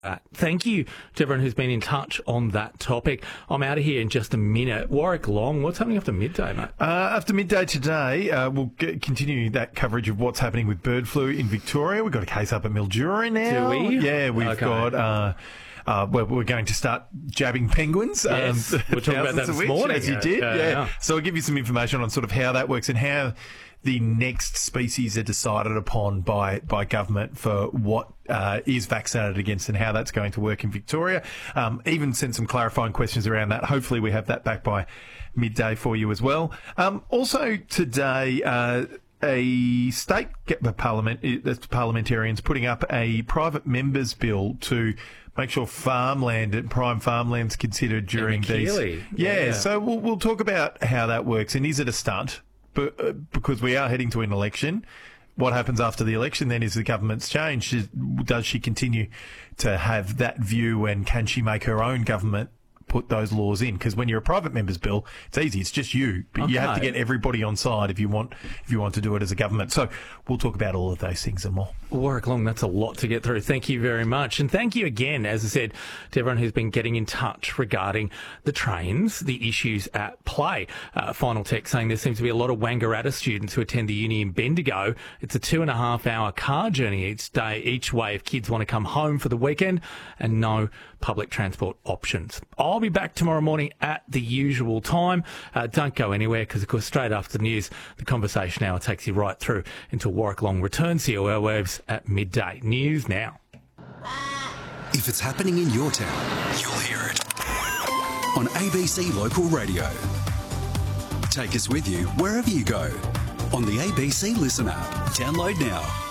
Thank you to everyone who's been in touch on that topic. I'm out of here in just a minute. Warwick Long, what's happening after midday, mate? After midday today, we'll continue that coverage of what's happening with bird flu in Victoria. We've got a case up at Mildura now. Do we? Yeah, we've got... we're going to start jabbing penguins. Yes, we'll talk about that this morning. As you did. Yeah. So I'll give you some information on sort of how that works and how the next species are decided upon by government for what is vaccinated against and how that's going to work in Victoria. Even send some clarifying questions around that. Hopefully we have that back by midday for you as well. Also today... a state parliamentarians putting up a private members bill to make sure prime farmland's considered during these. Yeah, so we'll talk about how that works and is it a stunt? But because we are heading to an election, what happens after the election then is the government's changed. Does she continue to have that view and can she make her own government put those laws in? Because when you're a private member's bill, it's easy. It's just you. But you have to get everybody on side if you want to do it as a government. So we'll talk about all of those things and more. Warwick Long, that's a lot to get through. Thank you very much. And thank you again, as I said, to everyone who's been getting in touch regarding the trains, the issues at play. Final text saying there seems to be a lot of Wangaratta students who attend the uni in Bendigo. It's a 2.5-hour car journey each way if kids want to come home for the weekend and no public transport options. I'll be back tomorrow morning at the usual time. Don't go anywhere because, of course, straight after the news, the conversation hour takes you right through until Warwick Long returns to your airwaves at midday. News now. If it's happening in your town, you'll hear it on ABC Local Radio. Take us with you wherever you go on the ABC Listen app. Download now.